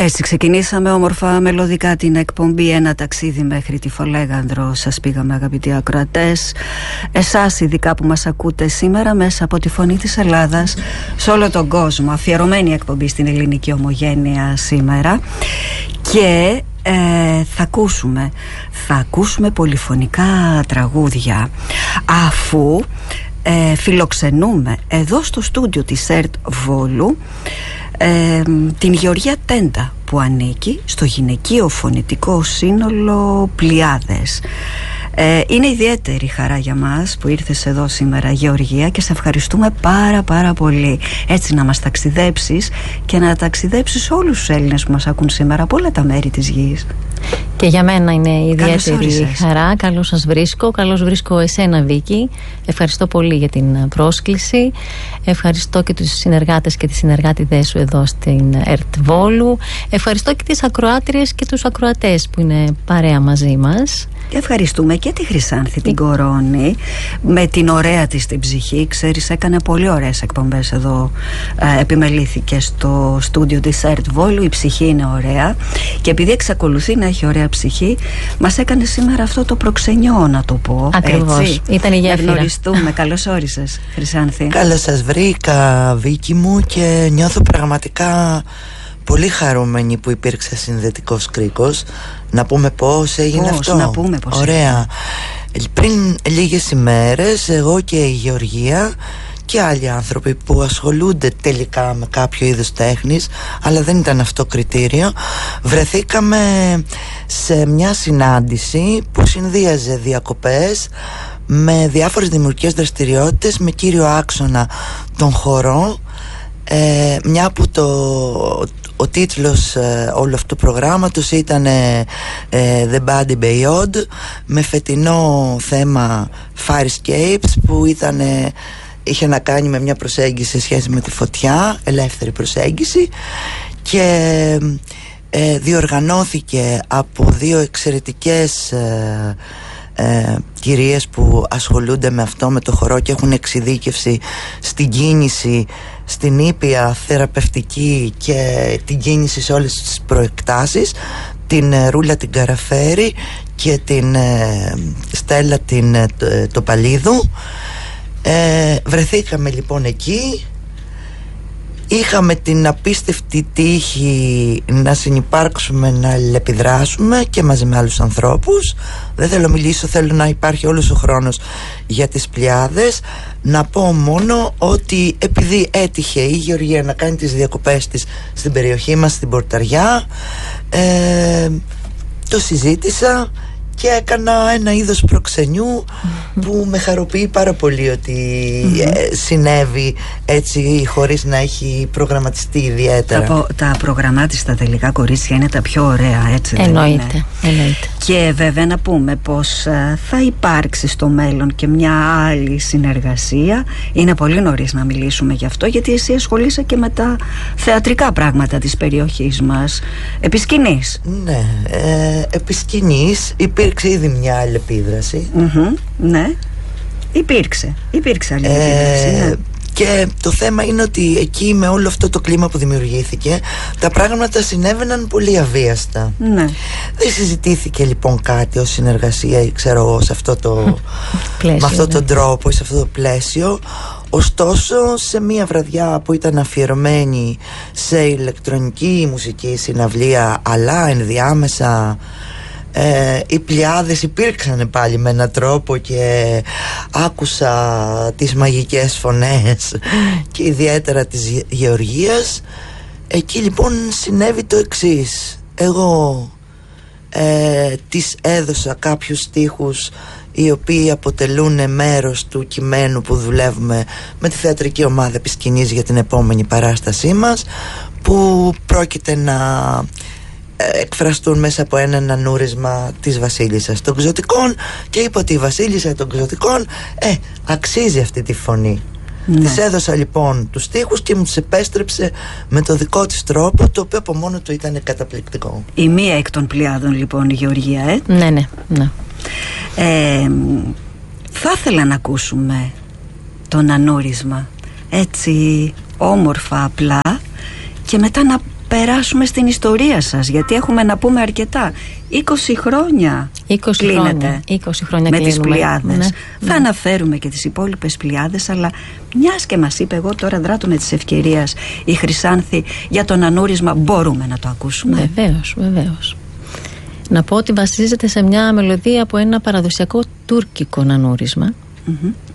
Έτσι ξεκινήσαμε όμορφα μελωδικά την εκπομπή «Ένα ταξίδι μέχρι τη Φολέγανδρο». Σας πήγαμε, αγαπητοί ακροατές, εσάς ειδικά που μας ακούτε σήμερα μέσα από τη Φωνή της Ελλάδας σε όλο τον κόσμο. Αφιερωμένη εκπομπή στην ελληνική ομογένεια σήμερα. Και θα ακούσουμε πολυφωνικά τραγούδια, αφού φιλοξενούμε εδώ στο στούντιο της ΕΡΤ Βόλου την Γεωργία Τέντα, που ανήκει στο γυναικείο φωνητικό σύνολο Πλιάδες. Είναι ιδιαίτερη χαρά για μας που ήρθες εδώ σήμερα, Γεωργία, και σε ευχαριστούμε πάρα πολύ, έτσι να μας ταξιδέψεις και να ταξιδέψεις όλους τους Έλληνες που μας ακούν σήμερα από όλα τα μέρη της γης. Και για μένα είναι ιδιαίτερη χαρά. Καλώς σας βρίσκω. Καλώς βρίσκω εσένα, Βίκη. Ευχαριστώ πολύ για την πρόσκληση. Ευχαριστώ και τους συνεργάτες και τις συνεργάτηδές σου εδώ στην ΕΡΤ Βόλου. Ευχαριστώ και τις ακροάτριες και τους ακροατές που είναι παρέα μαζί μας. Και ευχαριστούμε και τη Χρυσάνθη την Κορώνη με την ωραία της την ψυχή. Ξέρεις, έκανε πολύ ωραίες εκπομπές εδώ, επιμελήθηκε στο στούντιο της ΕΡΤ Βόλου. Η ψυχή είναι ωραία και επειδή εξακολουθεί να έχει ωραία ψυχή, μας έκανε σήμερα αυτό το προξενιό, να το πω. Ακριβώς, ήταν η γέφυρα. Να γνωριστούμε. Καλώς όρισες, Χρυσάνθη. Καλώς σας βρήκα, Βίκη μου, και νιώθω πραγματικά πολύ χαρούμενη που υπήρξε συνδετικός κρίκος. Να πούμε πώς έγινε αυτό. Να πούμε πώς. Ωραία. Πριν λίγες ημέρες, εγώ και η Γεωργία και άλλοι άνθρωποι που ασχολούνται τελικά με κάποιο είδος τέχνης, αλλά δεν ήταν αυτό κριτήριο, βρεθήκαμε σε μια συνάντηση που συνδύαζε διακοπές με διάφορες δημιουργικές δραστηριότητες, με κύριο άξονα τον χορό, μια που ο τίτλος όλου αυτού του προγράμματος ήταν The Body Beyond, με φετινό θέμα Firescapes, που είχε να κάνει με μια προσέγγιση σε σχέση με τη φωτιά, ελεύθερη προσέγγιση, και διοργανώθηκε από δύο εξαιρετικές κυρίες που ασχολούνται με αυτό, με το χορό, και έχουν εξειδίκευση στην κίνηση, στην ήπια θεραπευτική και την κίνηση σε όλες τις προεκτάσεις, την Ρούλα την Καραφέρη και την Στέλλα το Παλίδου. Βρεθήκαμε λοιπόν εκεί. Είχαμε την απίστευτη τύχη να συνυπάρξουμε, να αλληλεπιδράσουμε και μαζί με άλλους ανθρώπους. Δεν θέλω να μιλήσω, θέλω να υπάρχει όλος ο χρόνος για τις Πλιάδες. Να πω μόνο ότι επειδή έτυχε η Γεωργία να κάνει τις διακοπές της στην περιοχή μας, στην Πορταριά, το συζήτησα και έκανα ένα είδος προξενιού που με χαροποιεί πάρα πολύ ότι συνέβη έτσι, χωρίς να έχει προγραμματιστεί ιδιαίτερα. Τα προγραμμάτιστα τελικά κορίτσια είναι τα πιο ωραία, έτσι? Εννοείται. Και βέβαια να πούμε πως θα υπάρξει στο μέλλον και μια άλλη συνεργασία. Είναι πολύ νωρίς να μιλήσουμε γι' αυτό, γιατί εσύ ασχολείσαι και με τα θεατρικά πράγματα της περιοχής μας. Επί σκηνής. Ναι, επί σκηνής υπήρξε ήδη μια άλλη επίδραση. Ναι, υπήρξε άλλη επίδραση, ναι. Και το θέμα είναι ότι εκεί, με όλο αυτό το κλίμα που δημιουργήθηκε, τα πράγματα συνέβαιναν πολύ αβίαστα. Ναι. Δεν συζητήθηκε λοιπόν κάτι ως συνεργασία, ξέρω εγώ, σε αυτό το πλαίσιο, με αυτόν τον τρόπο, σε αυτό το πλαίσιο. Ωστόσο, σε μια βραδιά που ήταν αφιερωμένη σε ηλεκτρονική μουσική συναυλία, αλλά ενδιάμεσα οι Πλιάδες υπήρξαν πάλι με έναν τρόπο και άκουσα τις μαγικές φωνές και ιδιαίτερα της Γεωργίας. Εκεί λοιπόν συνέβη το εξής. Εγώ της έδωσα κάποιους στίχους οι οποίοι αποτελούν μέρος του κειμένου που δουλεύουμε με τη θεατρική ομάδα Επισκηνής για την επόμενη παράστασή μας, που πρόκειται να εκφραστούν μέσα από ένα ανούρισμα της Βασίλισσας των Ξωτικών, και είπα ότι η Βασίλισσα των Ξωτικών αξίζει αυτή τη φωνή. Ναι. Της έδωσα λοιπόν τους στίχους και μου τους επέστρεψε με το δικό της τρόπο, το οποίο από μόνο του ήταν καταπληκτικό. Η μία εκ των Πλιάδων λοιπόν, η Γεωργία. Ναι. Θα ήθελα να ακούσουμε τον ανούρισμα έτσι όμορφα, απλά, και μετά περάσουμε στην ιστορία σας, γιατί έχουμε να πούμε αρκετά. 20 χρόνια 20 κλείνετε 20 χρόνια με κλείνουμε. τις Πλειάδες. Ναι, θα αναφέρουμε και τις υπόλοιπες Πλειάδες, αλλά μιας και μας είπε, εγώ τώρα δράτω με τις ευκαιρίες, η Χρυσάνθη για τον ανούρισμα, μπορούμε να το ακούσουμε? Βεβαίως. Να πω ότι βασίζεται σε μια μελωδία από ένα παραδοσιακό τουρκικό ανούρισμα.